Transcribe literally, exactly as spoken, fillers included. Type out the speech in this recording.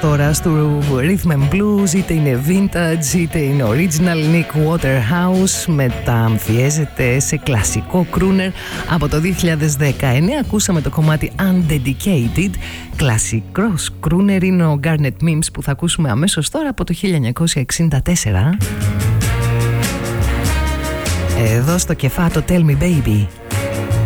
τώρα του Rhythm and Blues, είτε είναι vintage είτε είναι original. Nick Waterhouse μεταμφιέζεται σε κλασικό crooner από το δύο χιλιάδες δεκαεννέα. Ακούσαμε το κομμάτι Undedicated. Κλασικός crooner είναι ο Garnet Mims που θα ακούσουμε αμέσως τώρα από το χίλια εννιακόσια εξήντα τέσσερα. Εδώ στο κεφάτο Tell Me Baby.